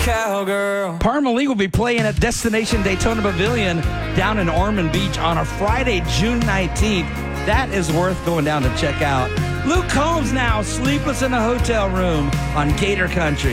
cowgirl. Parmalee will be playing at Destination Daytona Pavilion down in Ormond Beach on a Friday, June 19th. That is worth going down to check out. Luke Combs now, Sleepless in a Hotel Room on Gator Country.